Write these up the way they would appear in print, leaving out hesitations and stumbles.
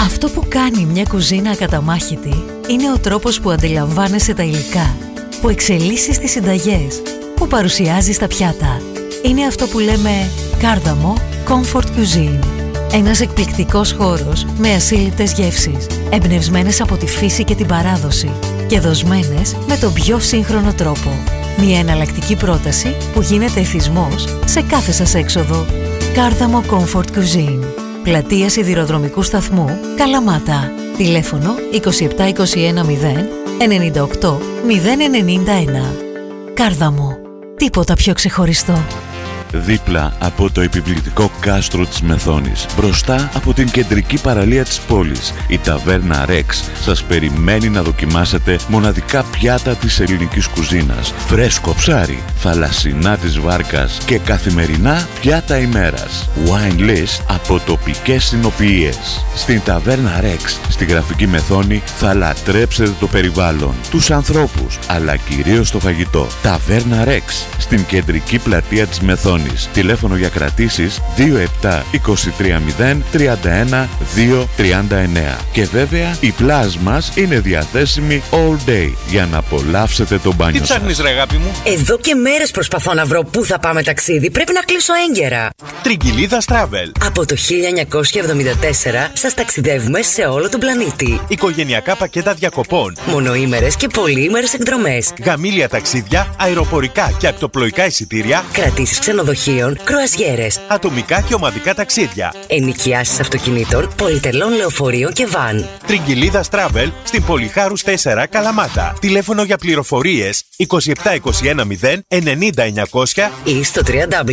Αυτό που κάνει μια κουζίνα ακαταμάχητη είναι ο τρόπος που αντιλαμβάνεσαι τα υλικά, που εξελίσσεις τις συνταγές, που παρουσιάζεις τα πιάτα. Είναι αυτό που λέμε Κάρδαμο Comfort Cuisine. Ένας εκπληκτικός χώρος με ασύλληπτες γεύσεις, εμπνευσμένες από τη φύση και την παράδοση και δοσμένες με τον πιο σύγχρονο τρόπο. Μια εναλλακτική πρόταση που γίνεται εθισμός σε κάθε σας έξοδο. Κάρδαμο Comfort Cuisine. Πλατεία Σιδηροδρομικού Σταθμού, Καλαμάτα. Τηλέφωνο 2721 0 98 091. Κάρδαμο. Τίποτα πιο ξεχωριστό. Δίπλα από το επιβλητικό κάστρο της Μεθόνης, μπροστά από την κεντρική παραλία της πόλης, η ταβέρνα Rex σας περιμένει να δοκιμάσετε μοναδικά πιάτα της ελληνικής κουζίνας, φρέσκο ψάρι, θαλασσινά της βάρκας και καθημερινά πιάτα ημέρας. Wine list από τοπικές συνοποιίες. Στην ταβέρνα Rex, στη Γραφική Μεθόνη, θα λατρέψετε το περιβάλλον, τους ανθρώπους, αλλά κυρίως το φαγητό. Ταβέρνα Rex, στην κεντρική πλατεία της Μεθόνης. Τηλέφωνο για κρατήσεις 27 23 0 31 2 39. Και βέβαια η πλάζ μας είναι διαθέσιμη all day για να απολαύσετε το μπάνιο σας. Τι ψάχνεις ρε αγάπη μου? Εδώ και μέρες προσπαθώ να βρω πού θα πάμε ταξίδι. Πρέπει να κλείσω έγκαιρα. Τριγκυλίδας Travel. Από το 1974 σας ταξιδεύουμε σε όλο τον πλανήτη. Οικογενειακά πακέτα διακοπών, Μονοήμερες και πολυήμερες εκδρομές. γαμήλια ταξίδια, αεροπορικά και ακτοπλοϊκά εισιτήρια, Κρατήσεις ξενοδοχείων, κρουαζιέρες. ατομικά και ομαδικά ταξίδια. Ενοικιάσεις αυτοκινήτων, πολυτελών λεωφορείων και βαν. Τριγκυλίδας Travel στην Πολυχάρους 4 Καλαμάτα. Τηλέφωνο για πληροφορίες 27 21 0 90 900 ή στο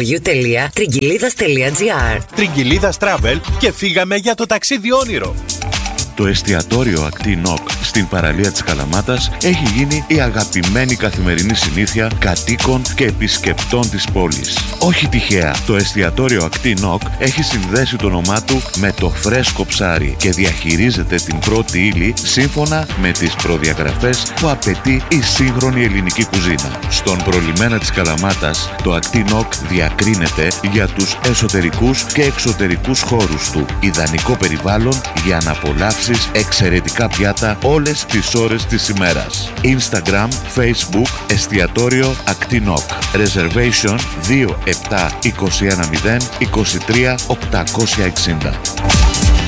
www.triγκυλίδας.gr. Τριγκυλίδας Travel και φύγαμε για το ταξίδι όνειρο. Το εστιατόριο Ακτή Νοκ στην παραλία της Καλαμάτας έχει γίνει η αγαπημένη καθημερινή συνήθεια κατοίκων και επισκεπτών της πόλης. Όχι τυχαία, το εστιατόριο Ακτή Νοκ έχει συνδέσει το όνομά του με το φρέσκο ψάρι και διαχειρίζεται την πρώτη ύλη σύμφωνα με τις προδιαγραφές που απαιτεί η σύγχρονη ελληνική κουζίνα. Στον προλιμένα της Καλαμάτας, το Ακτή Νοκ διακρίνεται για τους εσωτερικούς και εξωτερικούς χώρους του. Ιδανικό περιβάλλον για να απολαύσει εξαιρετικά πιάτα όλες τις ώρες της ημέρας. Instagram, Facebook, εστιατόριο Ακτή Νοκ. Reservation 27 21 0 23 860.